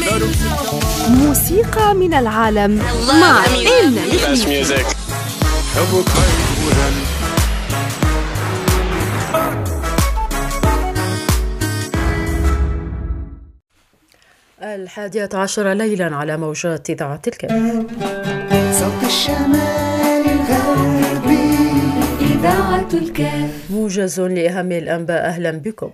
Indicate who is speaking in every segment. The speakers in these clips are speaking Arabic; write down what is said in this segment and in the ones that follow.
Speaker 1: موسيقى من العالم مع إلنا الحليفي.
Speaker 2: الحادية عشر ليلا على موجات إذاعة الكهف.
Speaker 3: صوت الشمال الغربي إذاعة الكهف.
Speaker 2: موجز لأهم الأنباء، أهلا بكم.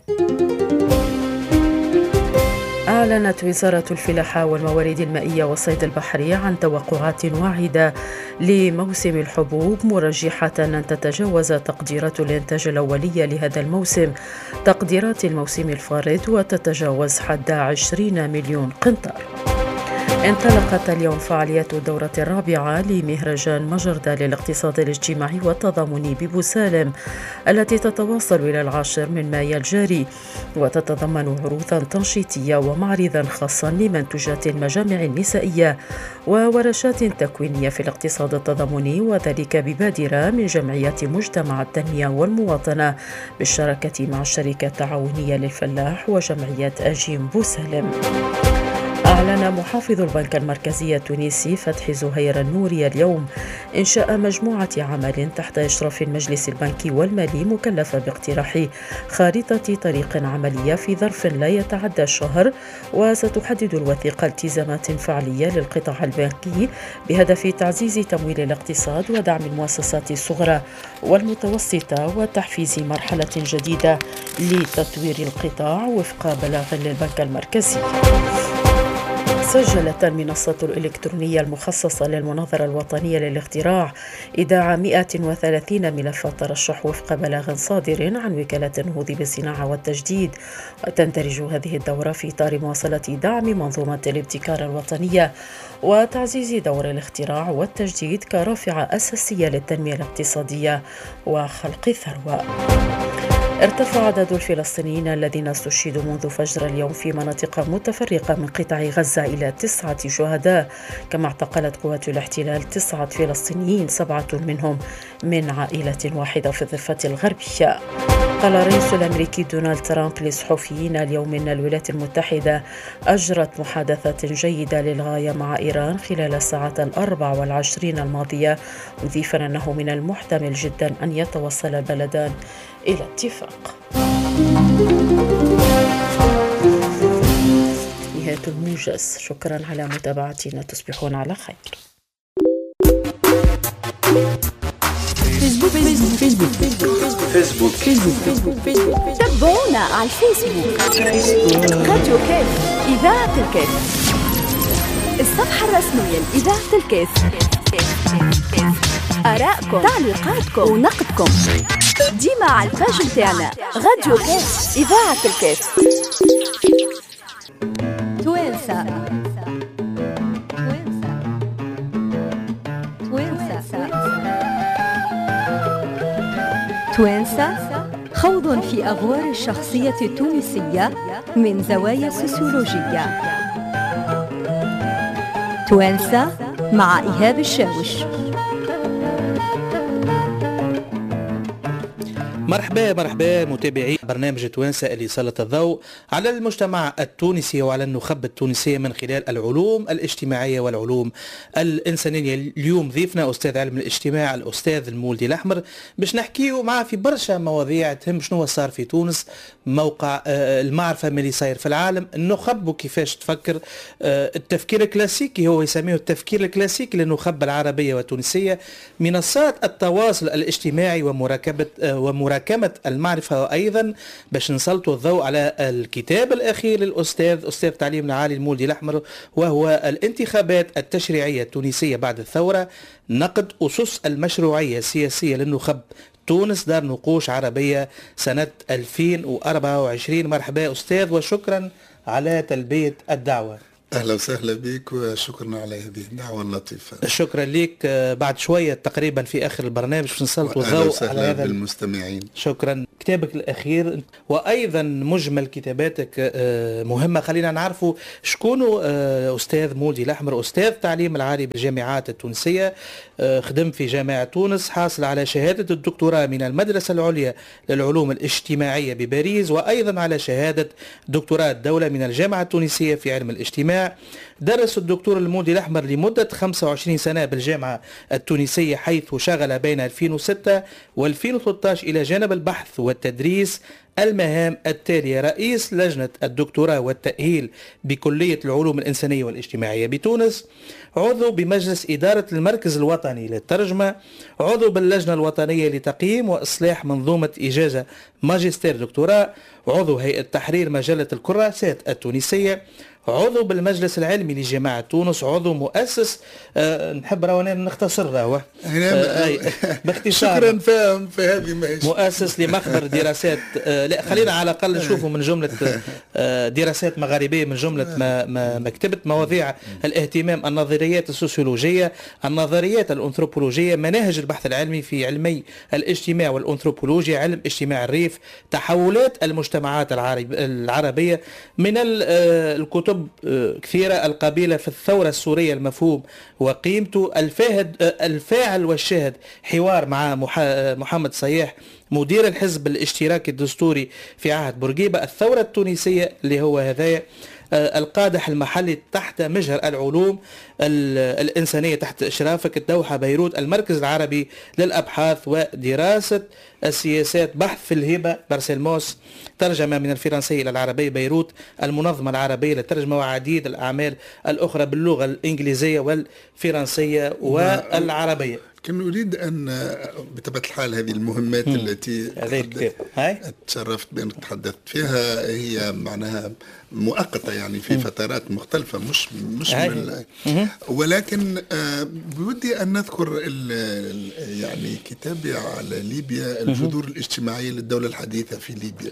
Speaker 2: أعلنت وزارة الفلاحة والموارد المائية والصيد البحري عن توقعات واعدة لموسم الحبوب، مرجحة أن تتجاوز تقديرات الإنتاج الأولية لهذا الموسم تقديرات الموسم الفارط وتتجاوز حد 20 مليون قنطار. انطلقت اليوم فعاليات الدورة الرابعة لمهرجان مجردة للاقتصاد الاجتماعي والتضامني ببوسالم التي تتواصل إلى 10 من مايو الجاري، وتتضمن عروضا تنشيطية ومعرضا خاصا لمنتوجات المجامع النسائية وورشات تكوينية في الاقتصاد التضامني، وذلك ببادرة من جمعية مجتمع التنمية والمواطنة بالشراكة مع الشركة التعاونية للفلاح وجمعية أجيم بوسالم. أعلن محافظ البنك المركزي التونسي فتحي زهير النوري اليوم إنشاء مجموعة عمل تحت إشراف المجلس البنكي والمالي مكلفة باقتراح خارطة طريق عملية في ظرف لا يتعدى الشهر، وستحدد الوثيقة التزامات فعلية للقطاع البنكي بهدف تعزيز تمويل الاقتصاد ودعم المؤسسات الصغرى والمتوسطة وتحفيز مرحلة جديدة لتطوير القطاع وفق بلاغ للبنك المركزي. سجلت المنصة الإلكترونية المخصصة للمناظرة الوطنية للاختراع إيداع 130 ملف ترشح وفق بلاغ صادر عن وكالة النهوض بالصناعة والتجديد، وتندرج هذه الدورة في إطار مواصلة دعم منظومة الابتكار الوطنية وتعزيز دور الاختراع والتجديد كرافعة أساسية للتنمية الاقتصادية وخلق الثروة. ارتفع عدد الفلسطينيين الذين استشهدوا منذ فجر اليوم في مناطق متفرقة من قطاع غزة إلى 9 شهداء، كما اعتقلت قوات الاحتلال 9 فلسطينيين، 7 منهم من عائلة واحدة في الضفة الغربية. قال الرئيس الأمريكي دونالد ترامب للصحفيين اليوم إن الولايات المتحدة أجرت محادثات جيدة للغاية مع إيران خلال الساعات 24 الماضية، مضيفا أنه من المحتمل جدا أن يتوصل البلدان إلى اتفاق. نهاية الموجز، شكرا على متابعتنا، تصبحون على خير.
Speaker 1: فيسبوك. تابعونا على الفيسبوك. راديو كهف إذاعة الكهف، الصفحة الرسمية لإذاعة الكهف. آراءكم، تعليقاتكم ونقدكم ديما على الباج متاعنا راديو كهف إذاعة الكهف. توانسة خوض في أغوار الشخصية التونسية من زوايا سوسيولوجية. توانسة مع إيهاب الشاوش.
Speaker 4: مرحبا متابعي برنامج توانسة اللي سلط الضوء على المجتمع التونسي وعلى النخب التونسية من خلال العلوم الاجتماعية والعلوم الإنسانية. اليوم ضيفنا أستاذ علم الاجتماع الأستاذ المولدي الأحمر باش نحكيه معه في برشا مواضيع تهم شنو صار في تونس، موقع المعرفة من اللي صاير في العالم، النخب وكيفاش تفكر، التفكير الكلاسيكي هو يسميه التفكير الكلاسيكي للنخب العربية والتونسية، منصات التواصل الاجتماعي ومراكمة المعرفة، وأيضا باش نسلطوا الضوء على الكتاب الأخير للأستاذ التعليم العالي المولدي الأحمر، وهو الانتخابات التشريعية التونسية بعد الثورة، نقد أسس المشروعية السياسية للنخب تونس، دار نقوش عربية سنة 2024. مرحبا أستاذ وشكرا على تلبية الدعوة.
Speaker 5: أهلا وسهلا بك وشكرا على هذه الدعوة اللطيفة.
Speaker 4: شكرا لك. بعد شوية تقريبا في آخر البرنامج نسلط الضوء على هذا
Speaker 5: بالمستمعين.
Speaker 4: شكرا. كتابك الأخير وأيضا مجمل كتاباتك مهمة، خلينا نعرفوا شكون أستاذ مولدي الأحمر. أستاذ تعليم العالي بالجامعات التونسية، خدم في جامعة تونس، حاصل على شهادة الدكتوراه من المدرسة العليا للعلوم الاجتماعية بباريس، وأيضا على شهادة دكتوراه الدولة من الجامعة التونسية في علم الاجتماع، الدفاع. درس الدكتور المودي الأحمر لمدة 25 سنة بالجامعة التونسية، حيث شغل بين 2006 و2013 إلى جانب البحث والتدريس المهام التالية: رئيس لجنة الدكتوراه والتأهيل بكلية العلوم الإنسانية والاجتماعية بتونس، عضو بمجلس إدارة المركز الوطني للترجمة، عضو باللجنة الوطنية لتقييم وإصلاح منظومة إجازة ماجستير دكتوراه، عضو هيئة تحرير مجلة الكراسات التونسية، عضو بالمجلس العلمي لجامعة تونس، عضو مؤسس نحب روانا نختصر راهو
Speaker 5: باختصار. شكرا فاهم في هذه ماشي.
Speaker 4: مؤسس لمخبر دراسات لا خلينا على الأقل نشوفوا من جملة دراسات مغاربية، من جملة ما كتبت مواضيع الاهتمام: النظريات السوسيولوجية، النظريات الأنثروبولوجية، مناهج البحث العلمي في علمي الاجتماع والأنثروبولوجيا، علم اجتماع الريف، تحولات المجتمعات العربية. من الكتب كثيرة: القبيلة في الثورة السورية، المفهوم وقيمته، الفاعل والشاهد، حوار مع محمد صياح مدير الحزب الاشتراكي الدستوري في عهد بورقيبة، الثورة التونسية اللي هو هذايا، القادح المحلي تحت مجهر العلوم الإنسانية تحت إشرافك، الدوحة بيروت، المركز العربي للأبحاث ودراسة السياسات، بحث في الهبة برسلموس، ترجمة من الفرنسية إلى العربية بيروت، المنظمة العربية للترجمة، وعديد الأعمال الأخرى باللغة الإنجليزية والفرنسية والعربية.
Speaker 5: كان أريد أن بطبيعة الحال هذه المهمات التي تشرفت بأن تحدثت فيها هي معناها مؤقتة، يعني في فترات مختلفة، مش ولكن بودي أن نذكر يعني كتابي على ليبيا، الجذور الاجتماعية للدولة الحديثة في ليبيا.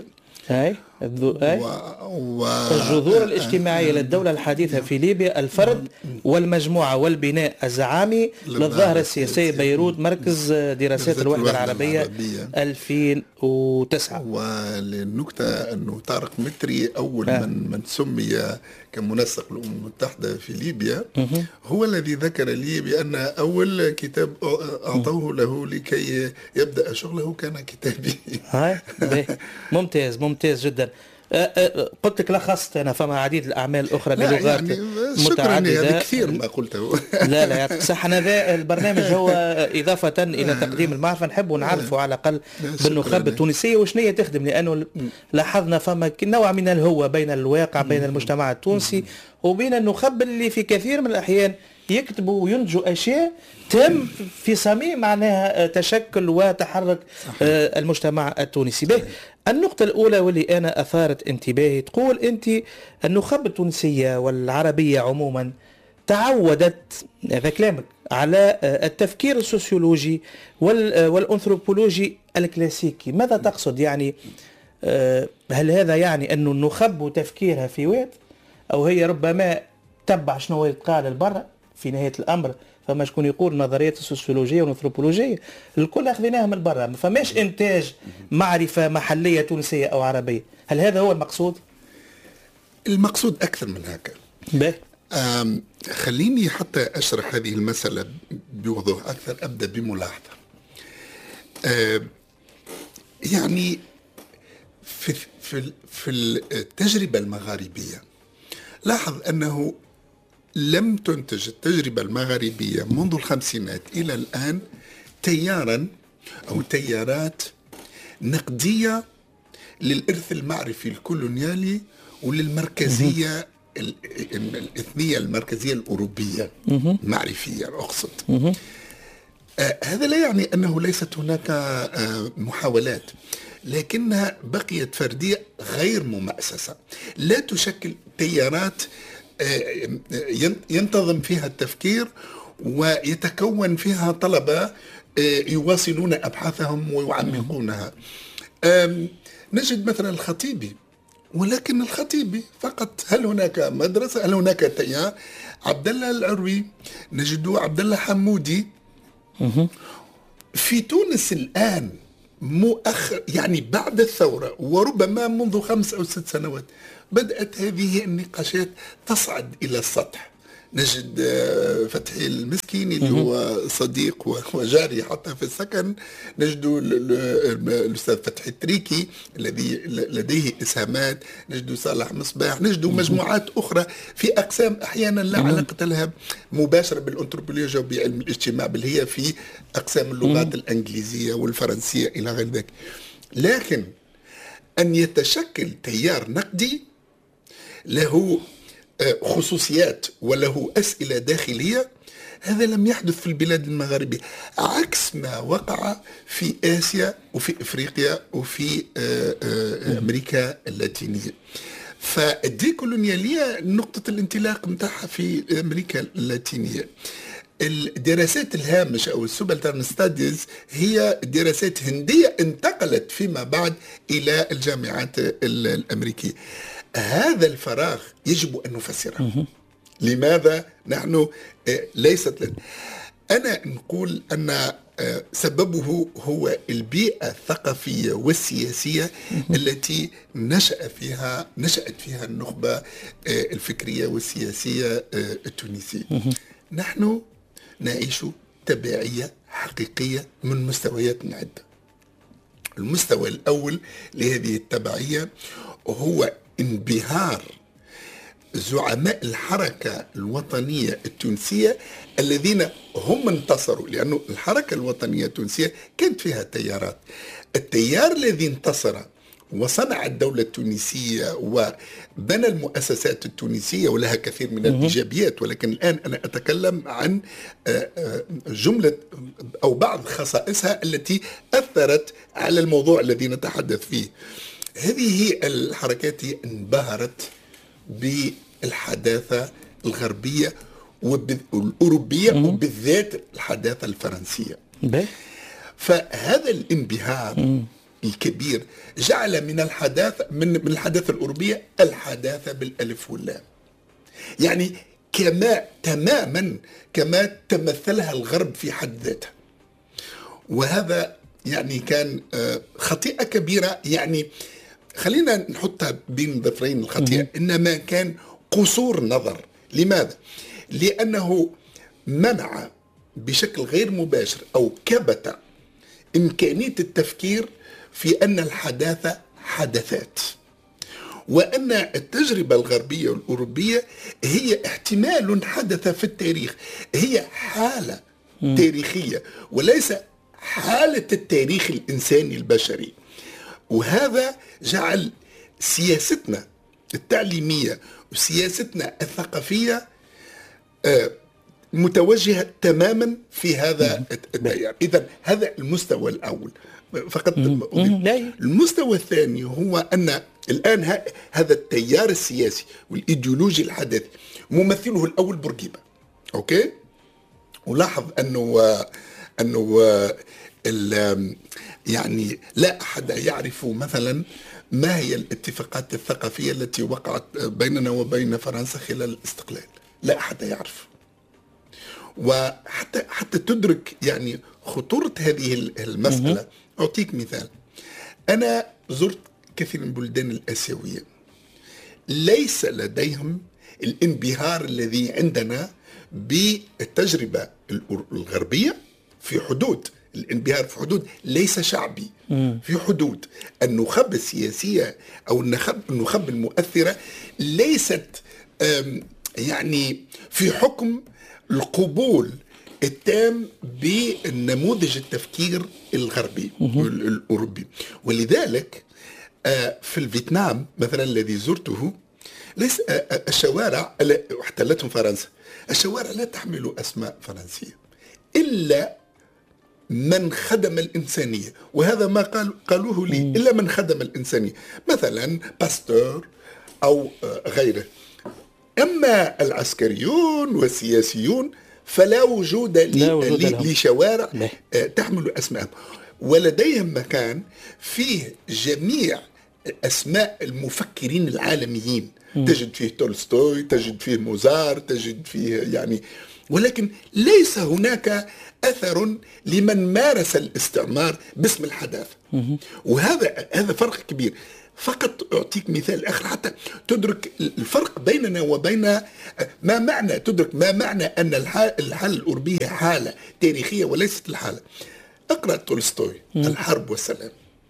Speaker 4: الجذور الاجتماعية للدولة الحديثة في ليبيا، الفرد والمجموعة والبناء الزعامي للظاهرة السياسية، بيروت، مركز دراسات الوحدة العربية 2009.
Speaker 5: وللنكتة أنه طارق متري أول من سمي كمنسق الأمم المتحدة في ليبيا هو الذي ذكر لي بأن أول كتاب أعطوه له لكي يبدأ شغله كان كتابي.
Speaker 4: ممتاز جدا. قلت لك لخصت أنا، فما عديد الأعمال الأخرى بلغات يعني متعددة.
Speaker 5: كثير ما قلته.
Speaker 4: لا يعطيك الصحة. هذا البرنامج هو إضافة إلى تقديم المعرفة، نحب نعرفوا على الأقل بالنخب التونسية وشنية تخدم، لأنه لاحظنا فما نوع من الهوة بين الواقع، بين المجتمع التونسي وبين النخب اللي في كثير من الأحيان يكتبوا وينتجوا أشياء تم في صميم معناها تشكل وتحرك المجتمع التونسي. به النقطة الأولى واللي أنا أثارت انتباهي، تقول أنت النخب التونسية والعربية عموما تعودت، هذا كلامك، على التفكير السوسيولوجي والأنثروبولوجي الكلاسيكي. ماذا تقصد يعني؟ هل هذا يعني أنه النخب تفكيرها في واد، أو هي ربما تبع شنو يتقال البرة؟ في نهاية الأمر فما شكون يقول نظريات السوسيولوجية والأنثروبولوجية الكل أخذناها من برا، ما فماش إنتاج معرفة محلية تونسية أو عربية. هل هذا هو المقصود؟
Speaker 5: المقصود أكثر من هكا. خليني حتى أشرح هذه المسألة بوضوح أكثر. أبدأ بملاحظة. يعني في التجربة المغاربية لاحظ أنه لم تنتج التجربة المغاربية منذ الخمسينات إلى الآن تيارا أو تيارات نقدية للإرث المعرفي الكولونيالي وللمركزية الإثنية، المركزية الأوروبية معرفية أقصد. هذا لا يعني أنه ليست هناك محاولات، لكنها بقيت فردية غير ممأسسة، لا تشكل تيارات ينتظم فيها التفكير ويتكون فيها طلبة يواصلون أبحاثهم ويعمقونها. نجد مثلا الخطيبي، ولكن الخطيبي فقط. هل هناك مدرسة؟ هل هناك تيار؟ عبد الله العروي، نجد عبد الله حمودي. في تونس الآن مؤخر، يعني بعد الثورة وربما منذ 5 أو 6 سنوات بدأت هذه النقاشات تصعد إلى السطح. نجد فتحي المسكيني اللي هو صديق وجاري حتى في السكن، نجد الأستاذ فتحي التريكي الذي لديه إسهامات، نجد صالح مصباح، نجد مجموعات أخرى في أقسام أحيانا لا علاقة لها مباشرة بالأنثروبولوجيا وبعلم الاجتماع، بل هي في أقسام اللغات الإنجليزية والفرنسية إلى غير ذلك. لكن أن يتشكل تيار نقدي له خصوصيات وله أسئلة داخلية، هذا لم يحدث في البلاد المغاربية، عكس ما وقع في آسيا وفي إفريقيا وفي أمريكا اللاتينية. فالديكولونيالية نقطة الانطلاق متاعها في أمريكا اللاتينية. الدراسات الهامش أو السوبلترن ستاديز هي دراسات هندية انتقلت فيما بعد إلى الجامعات الأمريكية. هذا الفراغ يجب أن نفسره. لماذا نحن ليست لنا؟ أنا نقول أن سببه هو البيئة الثقافية والسياسية التي نشأت فيها النخبة الفكرية والسياسية التونسية. نحن نعيش تبعية حقيقية من مستويات عدة. المستوى الأول لهذه التبعية هو انبهار زعماء الحركة الوطنية التونسية الذين هم انتصروا، لأن الحركة الوطنية التونسية كانت فيها تيارات. التيار الذي انتصر وصنع الدولة التونسية وبنى المؤسسات التونسية ولها كثير من الإيجابيات، ولكن الآن أنا أتكلم عن جملة أو بعض خصائصها التي أثرت على الموضوع الذي نتحدث فيه. هذه هي الحركات انبهرت بالحداثة الغربية والأوروبية وبالذات الحداثة الفرنسية. فهذا الانبهار الكبير جعل من الحداثة من الحداثة الأوروبية الحداثة بالألف واللام، يعني تماما كما تمثلها الغرب في حد ذاته. وهذا يعني كان خطيئة كبيرة، يعني خلينا نحطها بين ظفرين الخطيئة، إنما كان قصور نظر. لماذا؟ لأنه منع بشكل غير مباشر أو كبت إمكانية التفكير في أن الحداثة حدثات، وأن التجربة الغربية والأوروبية هي احتمال حدث في التاريخ، هي حالة تاريخية وليس حالة التاريخ الإنساني البشري. وهذا جعل سياستنا التعليمية وسياستنا الثقافية متوجهة تماما في هذا التيار. إذن هذا المستوى الأول فقط. المستوى الثاني هو أن الآن هذا التيار السياسي والإيديولوجي الحداثي ممثله الأول بورقيبة. أوكي، ولاحظ أنه يعني لا أحد يعرف مثلا ما هي الاتفاقات الثقافية التي وقعت بيننا وبين فرنسا خلال الاستقلال، لا أحد يعرف. وحتى تدرك يعني خطورة هذه المسألة. أعطيك مثال، أنا زرت كثير من البلدان الآسيوية، ليس لديهم الانبهار الذي عندنا بالتجربة الغربية في حدود الانبهار، في حدود ليس شعبي، في حدود النخب السياسية أو النخب المؤثرة ليست يعني في حكم القبول التام بالنموذج التفكير الغربي الأوروبي. ولذلك في الفيتنام مثلا الذي زرته، ليس الشوارع احتلتهم فرنسا، الشوارع لا تحمل أسماء فرنسية إلا من خدم الإنسانية، وهذا ما قالوه لي، إلا من خدم الإنسانية، مثلا باستور أو غيره. أما العسكريون والسياسيون فلا وجود لشوارع تحمل أسماء، ولديهم مكان فيه جميع أسماء المفكرين العالميين. تجد فيه تولستوي، تجد فيه موزار، تجد فيه يعني، ولكن ليس هناك أثر لمن مارس الاستعمار باسم الحداثة. وهذا فرق كبير. فقط أعطيك مثال آخر حتى تدرك الفرق بيننا وبين ما معنى، تدرك ما معنى أن الحالة الأوروبية حالة تاريخية وليست الحالة. اقرأ تولستوي الحرب والسلام.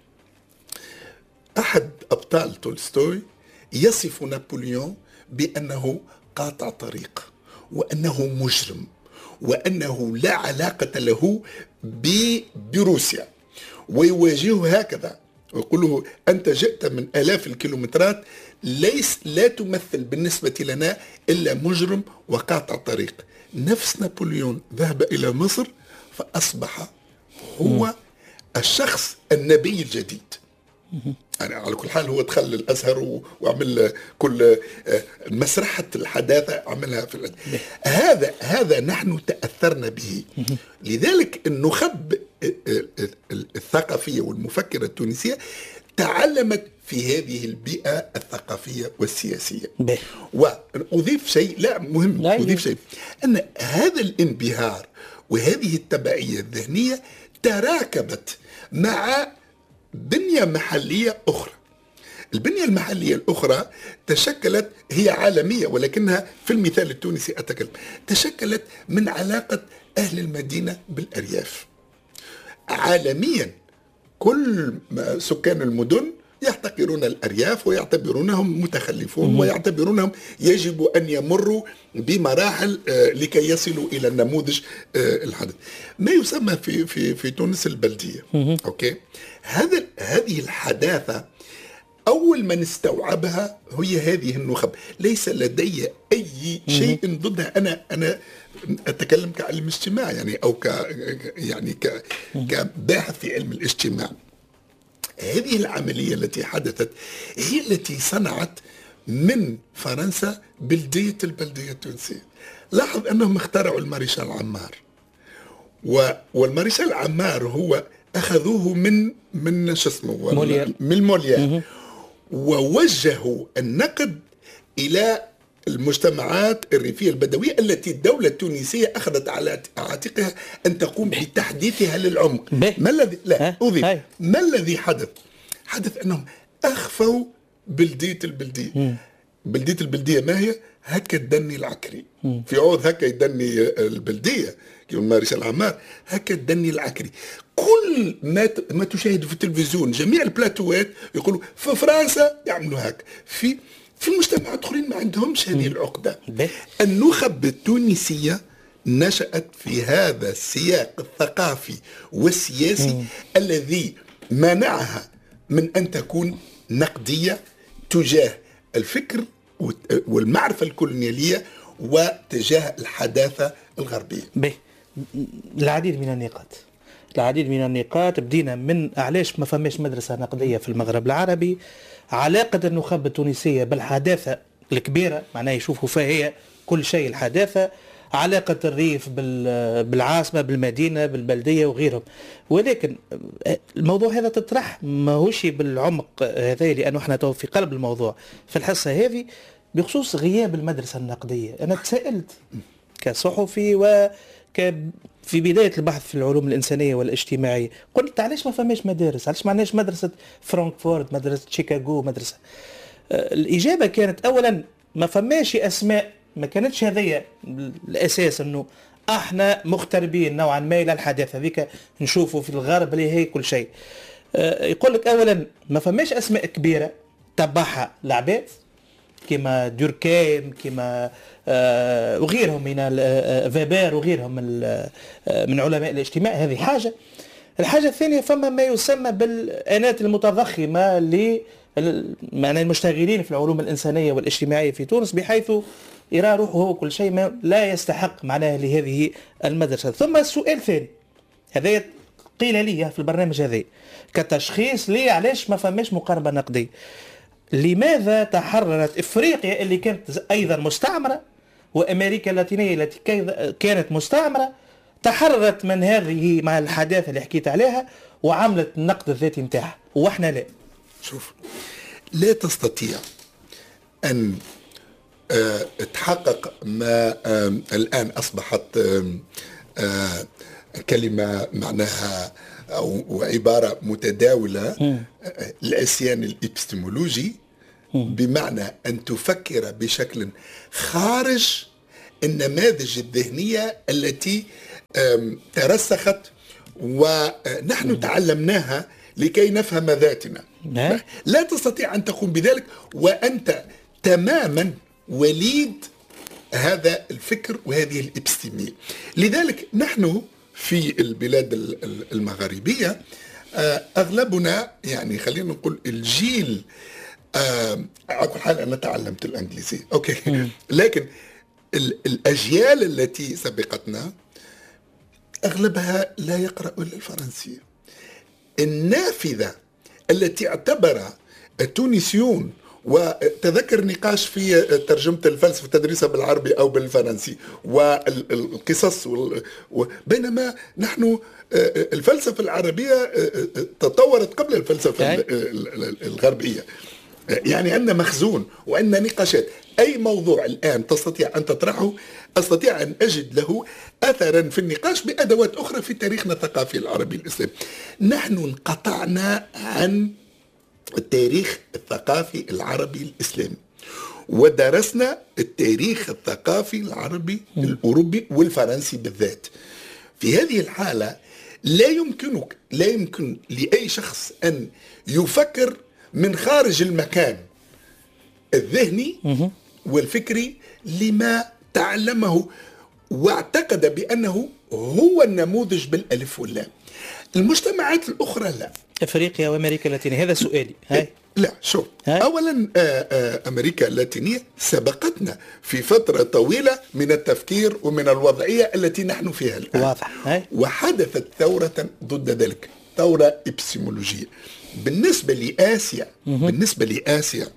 Speaker 5: أحد أبطال تولستوي يصف نابليون بأنه قاطع طريق، وأنه مجرم، وأنه لا علاقة له بروسيا، ويواجهه هكذا ويقول له أنت جئت من آلاف الكيلومترات، لا تمثل بالنسبة لنا إلا مجرم وقاطع طريق. نفس نابليون ذهب إلى مصر فأصبح هو الشخص النبي الجديد. يعني على كل حال هو دخل الأزهر وعمل كل مسرحة الحداثة عملها في هذا نحن تأثرنا به. لذلك النخب الثقافية والمفكرة التونسية تعلمت في هذه البيئة الثقافية والسياسية. وأضيف شيء لا مهم، أضيف شيء أن هذا الانبهار وهذه التبعية الذهنية تراكبت مع بنية محلية أخرى. البنية المحلية الأخرى تشكلت، هي عالمية ولكنها في المثال التونسي أتكلم، تشكلت من علاقة أهل المدينة بالأرياف. عالميا كل سكان المدن يحتقرون الأرياف ويعتبرونهم متخلفون ويعتبرونهم يجب أن يمروا بمراحل لكي يصلوا إلى النموذج الحدث ما يسمى في تونس البلدية. أوكي، هذه الحداثة أول من استوعبها هي هذه النخب. ليس لدي أي شيء ضدها. أنا أتكلم كعلم اجتماع يعني أو كباحث في علم الاجتماع. هذه العملية التي حدثت هي التي صنعت من فرنسا البلدية التونسية. لاحظ أنهم اخترعوا المارشال عمار، والمارشال عمار هو أخذوه من شو اسمه من موليير، ووجهوا النقد إلى المجتمعات الريفية البدوية التي الدولة التونسية أخذت على عاتقها أن تقوم بتحديثها للعمق. ما الذي ما الذي حدث أنهم أخفوا بلدية البلدية ما هي؟ هكا تدني العكري في عود، هكا يدني البلدية كيما مارشال عمار، هكا تدني العكري. كل ما تشاهد في التلفزيون جميع البلاتوات يقولوا في فرنسا يعملوا هكا، في المجتمعات الآخرين ما عندهمش هذه العقدة. النخب التونسية نشأت في هذا السياق الثقافي والسياسي الذي منعها من أن تكون نقدية تجاه الفكر والمعرفة الكولونيالية وتجاه الحداثة الغربية.
Speaker 4: العديد من النقاط بدينا من علاش ما فماش مدرسة نقدية في المغرب العربي، علاقة النخب التونسية بالحداثة الكبيرة، معناه يشوفوا فيها هي كل شيء الحداثة، علاقة الريف بالعاصمة بالمدينة بالبلدية وغيرهم. ولكن الموضوع هذا تطرح ماهوش بالعمق هذا، لأنه احنا تو في قلب الموضوع في الحصة هذه بخصوص غياب المدرسة النقدية. أنا تساءلت كصحفي في بداية البحث في العلوم الإنسانية والاجتماعية، قلت علاش ما فماش مدارس؟ علاش ما عندناش مدرسة فرانكفورت، مدرسة شيكاغو، مدرسة؟ الإجابة كانت أولا ما فماش أسماء، ما كانتش هذه الأساس أنه احنا مغتربين نوعا ما إلى الحداثة هذيك نشوفوا في الغرب اللي هي كل شيء. يقول لك أولا ما فماش أسماء كبيرة تبعها العباد كما دوركايم كما وغيرهم من فيبر وغيرهم من علماء الاجتماع. هذه حاجة. الحاجة الثانية فما ما يسمى بالآنات المتضخمة معنى المشتغلين في العلوم الإنسانية والاجتماعية في تونس، بحيث يرى روحه هو كل شيء ما لا يستحق معناه لهذه المدرسة. ثم السؤال الثاني هذا قيل لي في البرنامج هذا كتشخيص لي علاش ما فماش مقاربة نقدية. لماذا تحررت إفريقيا اللي كانت أيضا مستعمرة وأمريكا اللاتينية التي كانت مستعمرة تحررت من هذه مع الحداثة اللي حكيت عليها وعملت النقد الذاتي متاعها وإحنا لا؟
Speaker 5: شوف، لا تستطيع أن تحقق ما الآن أصبحت كلمة معناها أو عبارة متداولة العصيان الإبستمولوجي، بمعنى أن تفكر بشكل خارج النماذج الذهنية التي ترسخت ونحن تعلمناها لكي نفهم ذاتنا. لا تستطيع أن تقوم بذلك وأنت تماما وليد هذا الفكر وهذه الإبستيمية. لذلك نحن في البلاد المغاربية أغلبنا، يعني خلينا نقول الجيل، على كل حال أنا تعلمت الإنجليزية أوكي لكن الأجيال التي سبقتنا أغلبها لا يقرأ إلا الفرنسية. النافذة التي اعتبر التونسيون، وتذكر نقاش في ترجمة الفلسفة تدريسها بالعربي أو بالفرنسي والقصص بينما نحن الفلسفة العربية تطورت قبل الفلسفة الغربية. يعني عندنا مخزون وعندنا نقاشات. أي موضوع الآن تستطيع أن تطرحه أستطيع أن أجد له أثرا في النقاش بأدوات أخرى في تاريخنا الثقافي العربي الإسلامي. نحن انقطعنا عن التاريخ الثقافي العربي الإسلامي ودرسنا التاريخ الثقافي العربي الأوروبي والفرنسي بالذات. في هذه الحالة لا يمكن لأي شخص أن يفكر من خارج المكان الذهني والفكري لما تعلمه واعتقد بأنه هو النموذج بالألف واللام. المجتمعات الأخرى لا.
Speaker 4: أفريقيا وأمريكا اللاتينية، هذا سؤالي.
Speaker 5: لا شوف، أولا أمريكا اللاتينية سبقتنا في فترة طويلة من التفكير ومن الوضعية التي نحن فيها الآن.
Speaker 4: واضح. وحدثت
Speaker 5: ثورة ضد ذلك، ثورة إبستيمولوجية. بالنسبة لآسيا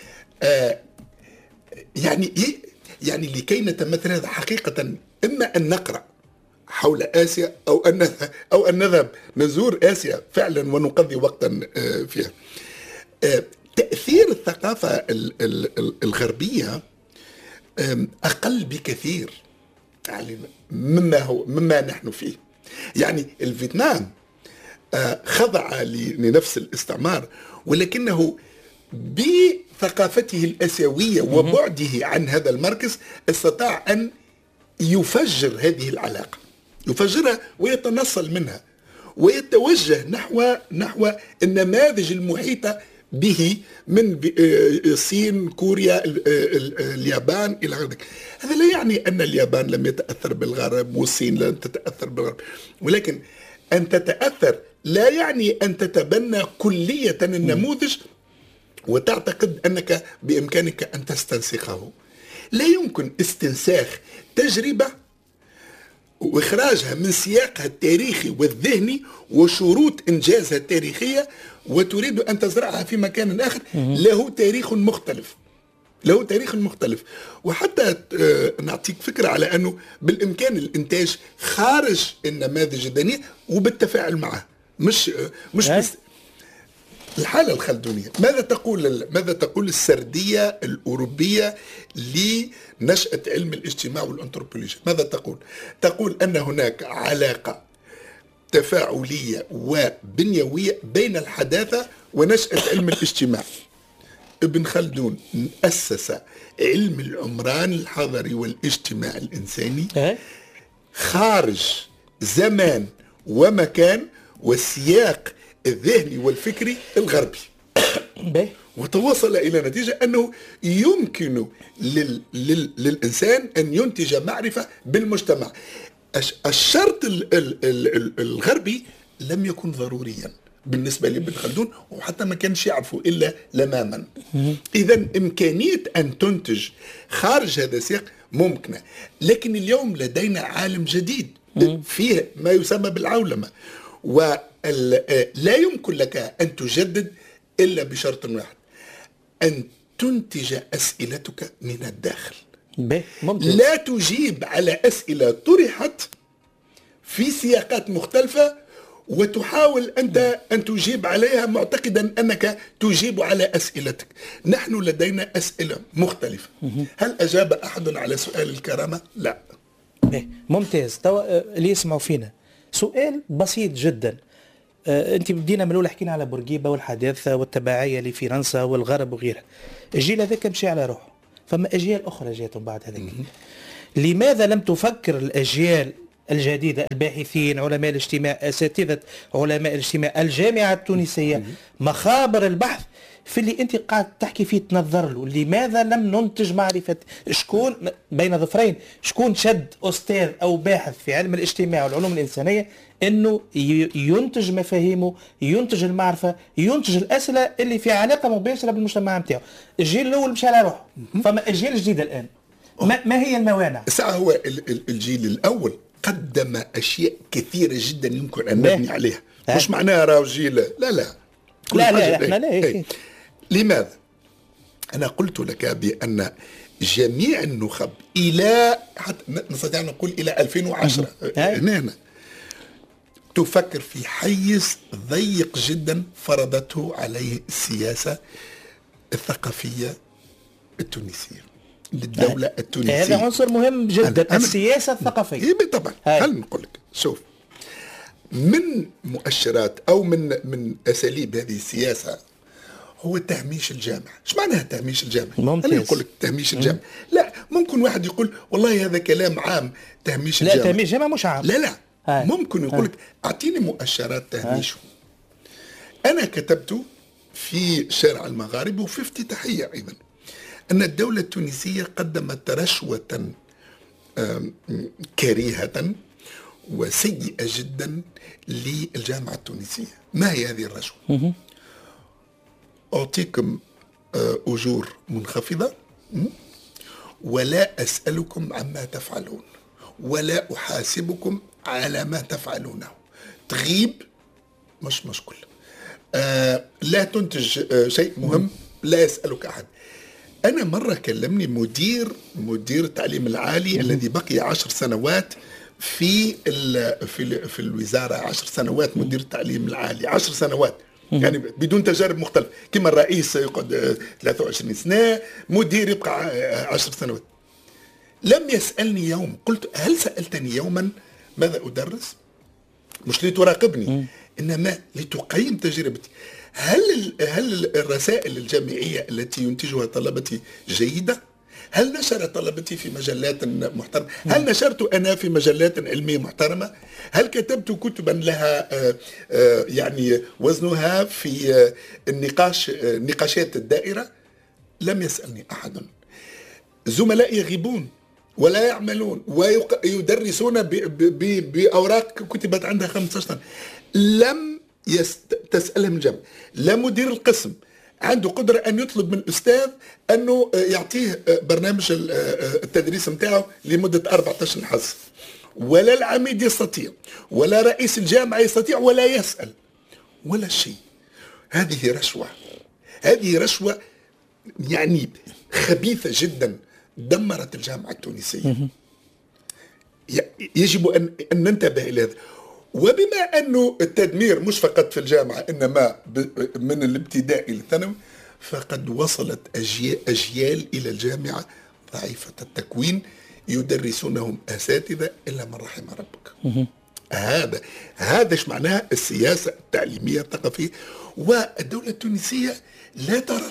Speaker 5: يعني لكي نتمثل هذا حقيقة إما أن نقرأ حول آسيا أو أن نذهب نزور آسيا فعلا ونقضي وقتا فيها. تأثير الثقافة الغربية أقل بكثير يعني مما نحن فيه. يعني الفيتنام خضع لنفس الاستعمار، ولكنه بثقافته الآسيوية وبعده عن هذا المركز استطاع أن يفجر هذه العلاقة، يفجرها ويتنصل منها ويتوجه نحو النماذج المحيطة به من الصين، كوريا، اليابان إلى غير ذلك. هذا لا يعني أن اليابان لم يتأثر بالغرب والصين لم تتأثر بالغرب، ولكن أن تتأثر لا يعني أن تتبنى كلية النموذج وتعتقد أنك بإمكانك أن تستنسخه. لا يمكن استنساخ تجربة وإخراجها من سياقها التاريخي والذهني وشروط إنجازها التاريخية وتريد أن تزرعها في مكان آخر له تاريخ مختلف. وحتى نعطيك فكرة على أنه بالإمكان الإنتاج خارج النماذج الذهنية وبالتفاعل معها، مش بس الحالة الخلدونية. ماذا تقول السردية الأوروبية لنشأة علم الاجتماع والأنثروبولوجيا؟ ماذا تقول أن هناك علاقة تفاعلية وبنيوية بين الحداثة ونشأة علم الاجتماع. ابن خلدون أسس علم العمران الحضري والاجتماع الإنساني خارج زمان ومكان والسياق الذهني والفكري الغربي، وتوصل إلى نتيجة أنه يمكن للإنسان أن ينتج معرفة بالمجتمع. الشرط الغربي لم يكن ضروريا بالنسبة لابن خلدون، وحتى ما كانش يعرفه إلا لماما. إذن إمكانية أن تنتج خارج هذا السياق ممكنة، لكن اليوم لدينا عالم جديد فيه ما يسمى بالعولمة، ولا يمكن لك أن تجدد إلا بشرط واحد: أن تنتج أسئلتك من الداخل. لا تجيب على أسئلة طرحت في سياقات مختلفة وتحاول أنت أن تجيب عليها معتقدا أنك تجيب على أسئلتك. نحن لدينا أسئلة مختلفة. هل أجاب أحد على سؤال الكرامة؟ لا.
Speaker 4: ممتاز. اللي يسمعوا فينا سؤال بسيط جدا: انت بدينا من الاول حكينا على بورقيبه والحداثه والتبعيه لفرنسا والغرب وغيرها. الجيل هذاك مشي على روحه، فما اجيال اخرى جاتهم بعد هذاك. لماذا لم تفكر الاجيال الجديده، الباحثين، علماء الاجتماع، اساتذه علماء الاجتماع، الجامعه التونسيه، مخابر البحث في اللي انت قاعد تحكي فيه تنظر له؟ لماذا لم ننتج معرفه؟ شكون بين ظفرين، شكون شد استاذ او باحث في علم الاجتماع والعلوم الانسانيه انه ينتج مفاهيمه، ينتج المعرفه، ينتج الاسئله اللي في علاقه مباشره بالمجتمع نتاعو؟ الجيل الاول مشى على روحه، فما اجيال جديده الان. ما هي الموانع؟
Speaker 5: ساعة هو الجيل الأول قدم أشياء كثيرة جدا يمكن أن نبني عليها. مش معناها راهو جيل لا
Speaker 4: احنا لا.
Speaker 5: لماذا؟ أنا قلت لك بأن جميع النخب إلى حتى نستطيع أن نقول إلى 2010 هنا تفكر في حيز ضيق جدا فرضته عليه السياسة الثقافية التونسية للدولة التونسية.
Speaker 4: هذا عنصر مهم جدا، السياسة الثقافية.
Speaker 5: طبعا. هل نقول لك شوف، من مؤشرات أو من أساليب هذه السياسة هو تهميش الجامعة. ايش معناها تهميش الجامعة؟ أنا نقول لك تهميش الجامعة. لا، ممكن واحد يقول والله هذا كلام عام تهميش الجامعة.
Speaker 4: لا، تهميش الجامعة مش عام.
Speaker 5: لا ممكن يقول لك أعطيني مؤشرات تهميشه. أنا كتبت في شارع المغاربة وفي افتتاحية أيضا أن الدولة التونسية قدمت رشوة كريهة وسيئة جدا للجامعة التونسية. ما هي هذه الرشوة؟ أعطيكم أجور منخفضة ولا أسألكم عما تفعلون ولا أحاسبكم على ما تفعلونه. تغيب مش مشكلة، لا تنتج شيء مهم، لا يسألك أحد. أنا مرة كلمني مدير التعليم العالي الذي بقي 10 سنوات في الوزارة، 10 سنوات مدير التعليم العالي، 10 سنوات يعني بدون تجارب مختلفة، كما الرئيس يقعد 23 سنة، مدير يبقى 10 سنوات. لم يسألني يوم. قلت هل سألتني يوما ماذا أدرس؟ مش لتراقبني، إنما لتقيم تجربتي. هل الرسائل الجامعية التي ينتجها طلبتي جيدة؟ هل نشر طلبتي في مجلات محترمة؟ هل نشرت أنا في مجلات علمية محترمة؟ هل كتبت كتبا لها يعني وزنها في النقاشات الدائرة؟ لم يسألني أحد. زملائي يغيبون ولا يعملون ويدرسون بأوراق كتبت عندها 15 سنة. لم تسألهم الجامعة. لا مدير القسم عنده قدرة أن يطلب من الأستاذ أنه يعطيه برنامج التدريس متاعه لمدة 14 حصة، ولا العميد يستطيع، ولا رئيس الجامعة يستطيع، ولا يسأل ولا شيء. هذه رشوة يعني خبيثة جدا، دمرت الجامعة التونسية. يجب أن ننتبه إلى هذا. وبما أنه التدمير مش فقط في الجامعة إنما من الابتدائي للثانوي، فقد وصلت أجيال إلى الجامعة ضعيفة التكوين يدرسونهم أساتذة إلا من رحم ربك. هذا ايش معناها السياسة التعليمية الثقافية. والدولة التونسية لا ترى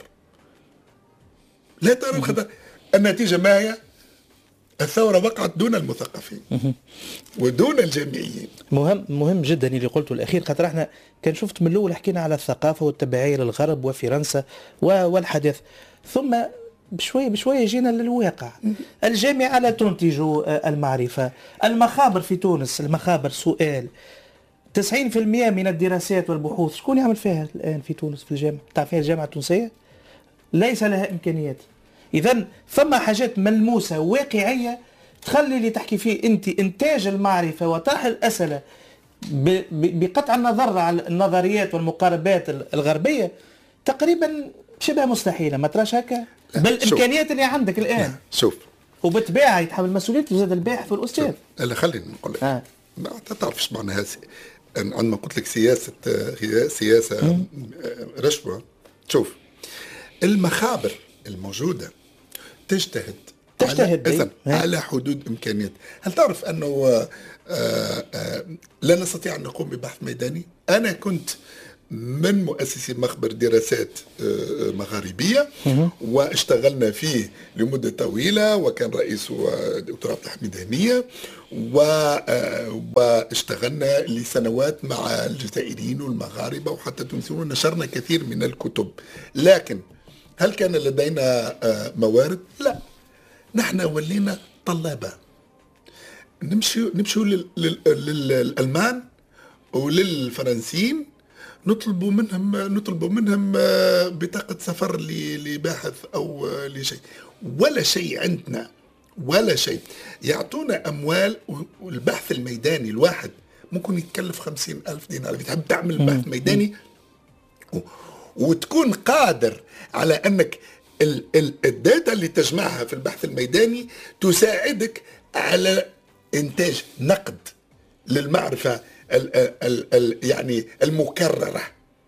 Speaker 5: الخطر. النتيجة ما هي؟ الثورة وقعت دون المثقفين ودون الجامعيين.
Speaker 4: مهم جدا اللي قلته الأخير، خاطر احنا كان شفت من الأول حكينا على الثقافة والتبعية للغرب وفرنسا والحداث، ثم بشوية جينا للواقع. الجامعة لا تنتج المعرفة. المخابر في تونس، سؤال 90% من الدراسات والبحوث شكون يعمل فيها الآن في تونس في الجامعة؟ تعرف فيها الجامعة التونسية؟ ليس لها إمكانيات. إذن فما حاجات ملموسة واقعية تخلي اللي تحكي فيه أنت إنتاج المعرفة وطرح الأسئلة بقطع النظر على النظريات والمقاربات الغربية تقريبا شبه مستحيلة. ما تراش هكا بالإمكانيات اللي عندك الآن؟
Speaker 5: شوف،
Speaker 4: وبالطبيعة يتحمل مسؤوليته زاد الباحث والأستاذ.
Speaker 5: لا خليني نقول لك ما تعرفش معناها عندما قلت لك سياسة رشوة. شوف، المخابر الموجودة تجتهد على حدود إمكانيات. هل تعرف أنه لا نستطيع أن نقوم ببحث ميداني؟ أنا كنت من مؤسسي مخبر دراسات مغاربية واشتغلنا فيه لمدة طويلة، وكان رئيسه دكتور عبد الحميد هنية، واشتغلنا لسنوات مع الجزائريين والمغاربة وحتى التونسيين، ونشرنا كثير من الكتب. لكن هل كان لدينا موارد؟ لا، نحن ولينا طلابة، نمشوا للألمان وللفرنسيين نطلب منهم بطاقة سفر لباحث أو لشيء، ولا شيء عندنا، ولا شيء. يعطونا أموال، والبحث الميداني الواحد ممكن يتكلف 50,000 دينار. بتحب تعمل بحث ميداني وتكون قادر على أنك الداتا اللي تجمعها في البحث الميداني تساعدك على إنتاج نقد للمعرفة يعني المكررة.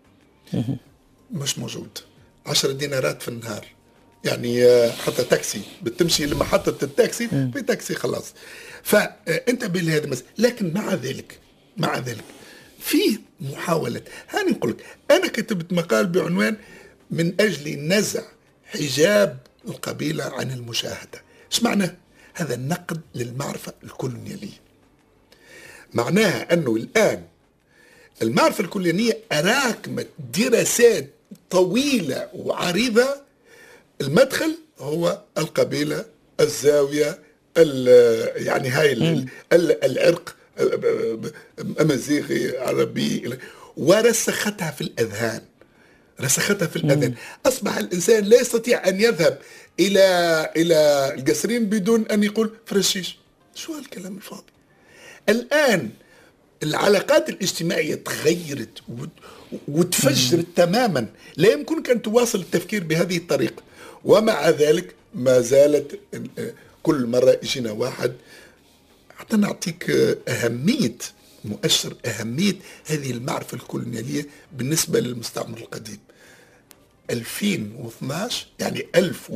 Speaker 5: مش موجود. 10 دينارات في النهار، يعني حتى تاكسي بتمشي لمحطة التاكسي في تاكسي خلاص. فانتبه لهذا المسألة. لكن مع ذلك في محاولة. هاني نقول لك، أنا كتبت مقال بعنوان من أجل نزع حجاب القبيلة عن المشاهدة. ايش معناه؟ هذا النقد للمعرفة الكولونيالية. معناها أنه الآن المعرفة الكولونيالية أراكمت دراسات طويلة وعريضة. المدخل هو القبيلة، الزاوية، يعني هاي العرق، أمازيغي، عربي، ورسختها في الأذهان. أصبح الإنسان لا يستطيع أن يذهب إلى القصرين بدون أن يقول فرشيش. شو هالكلام الفاضي؟ الآن العلاقات الاجتماعية تغيرت وتفجرت تماما. لا يمكنك أن تواصل التفكير بهذه الطريقة. ومع ذلك ما زالت كل مرة يجينا واحد. حتى نعطيك مؤشر أهمية هذه المعرفة الكولونيالية بالنسبة للمستعمر القديم. 2012 يعني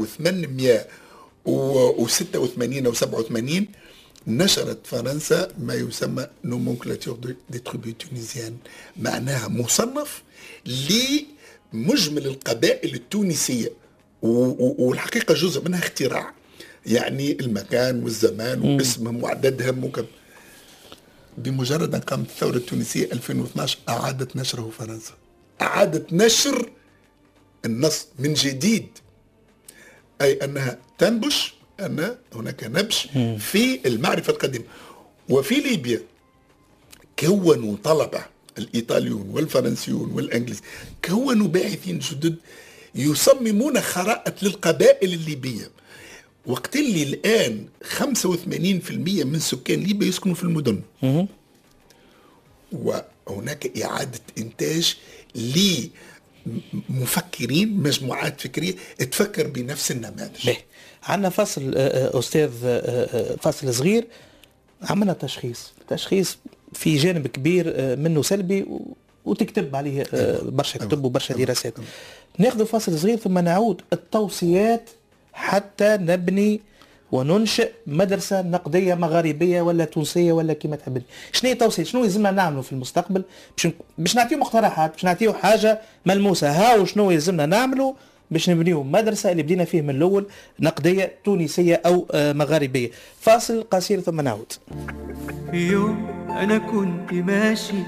Speaker 5: 1886 أو 87 نشرت فرنسا ما يسمى نومونكلاتور دي تريبو تونيزيان، معناها مصنف لمجمل القبائل التونسية، والحقيقة جزء منها اختراع، يعني المكان والزمان واسمهم وعددهم وكذا. بمجرد أن قامت الثورة التونسية 2012 أعادت نشره فرنسا، أعادت نشر النص من جديد، أي أنها تنبش أن هناك نبش في المعرفة القديمة. وفي ليبيا كونوا طلبة الإيطاليون والفرنسيون والأنجليز، كونوا باحثين جدد يصممون خرائط للقبائل الليبية. وقت اللي الآن 85% من سكان ليبيا يسكنوا في المدن، وهناك إعادة إنتاج لمفكرين، مجموعات فكرية تفكر بنفس النماذج.
Speaker 4: عندنا فصل أستاذ، فصل صغير، عملنا تشخيص في جانب كبير منه سلبي وتكتب عليه برشا كتب وبرشا دراسات. ناخذ فصل صغير ثم نعود التوصيات حتى نبني وننشئ مدرسة نقدية مغاربية ولا تونسية ولا كما تحب. شنو هي التوصيات؟ شنو يلزمنا نعملوا في المستقبل باش نعطيو مقترحات، باش نعطيو حاجة ملموسة. هاو شنو يلزمنا نعملوا باش نبنيو مدرسة اللي بدينا فيه من الأول نقدية تونسية أو مغاربية. فاصل قصير ثم نعود.
Speaker 3: يوم أنا كنت ماشي